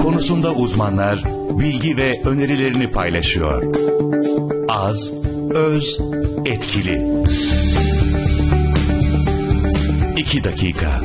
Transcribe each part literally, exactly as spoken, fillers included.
Konusunda uzmanlar bilgi ve önerilerini paylaşıyor. Az, öz, etkili. İki dakika.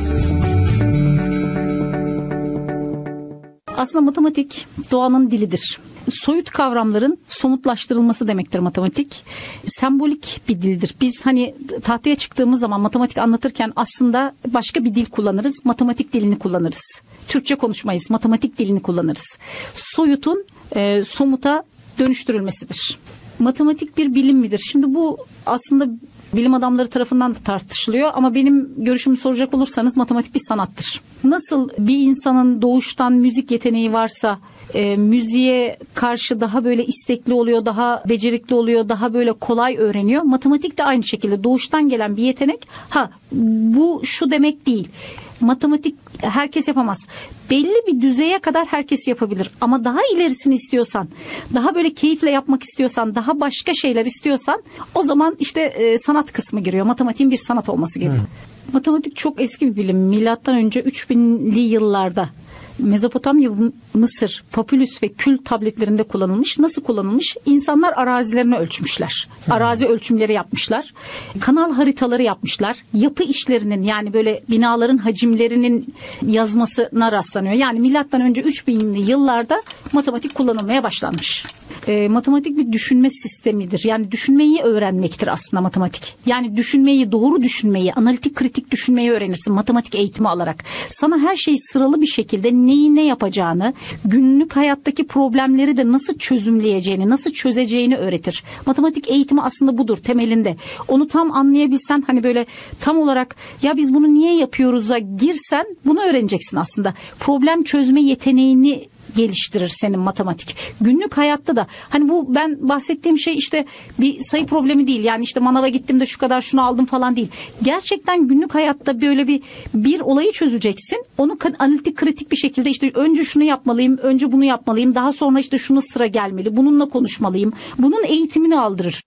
Aslında matematik doğanın dilidir. Soyut kavramların somutlaştırılması demektir matematik. Sembolik bir dildir. Biz hani tahtaya çıktığımız zaman matematik anlatırken aslında başka bir dil kullanırız. Matematik dilini kullanırız. Türkçe konuşmayız. Matematik dilini kullanırız. Soyutun e, somuta dönüştürülmesidir. Matematik bir bilim midir? Şimdi bu aslında bilim adamları tarafından da tartışılıyor ama benim görüşümü soracak olursanız matematik bir sanattır. Nasıl bir insanın doğuştan müzik yeteneği varsa e, müziğe karşı daha böyle istekli oluyor, daha becerikli oluyor, daha böyle kolay öğreniyor. Matematik de aynı şekilde doğuştan gelen bir yetenek. Ha, bu şu demek değil. Matematik herkes yapamaz. Belli bir düzeye kadar herkes yapabilir. Ama daha ilerisini istiyorsan, daha böyle keyifle yapmak istiyorsan, daha başka şeyler istiyorsan o zaman işte e, sanat kısmı giriyor. Matematiğin bir sanat olması gerekiyor. Hmm. Matematik çok eski bir bilim. Milattan önce üç binli yıllarda Mezopotamya, Mısır, papülüs ve kül tabletlerinde kullanılmış. Nasıl kullanılmış? İnsanlar arazilerini ölçmüşler. Hmm. Arazi ölçümleri yapmışlar. Kanal haritaları yapmışlar. Yapı işlerinin yani böyle binaların hacimlerinin yazmasına rastlanıyor. Yani milattan önce üç binli yıllarda matematik kullanılmaya başlanmış. E, matematik bir düşünme sistemidir. Yani düşünmeyi öğrenmektir aslında matematik. Yani düşünmeyi, doğru düşünmeyi, analitik kritik düşünmeyi öğrenirsin matematik eğitimi alarak. Sana her şeyi sıralı bir şekilde neyi ne yapacağını, günlük hayattaki problemleri de nasıl çözümleyeceğini, nasıl çözeceğini öğretir. Matematik eğitimi aslında budur temelinde. Onu tam anlayabilsen hani böyle tam olarak ya biz bunu niye yapıyoruz'a girsen bunu öğreneceksin aslında. Problem çözme yeteneğini geliştirir senin matematik. Günlük hayatta da hani bu ben bahsettiğim şey işte bir sayı problemi değil. Yani işte manava gittim de şu kadar şunu aldım falan değil. Gerçekten günlük hayatta böyle bir bir olayı çözeceksin. Onu analitik kritik bir şekilde işte önce şunu yapmalıyım, önce bunu yapmalıyım. Daha sonra işte şuna sıra gelmeli. Bununla konuşmalıyım. Bunun eğitimini aldırır.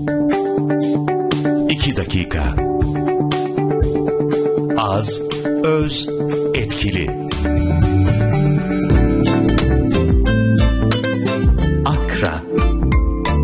İki dakika. Az, öz, etkili. Akra.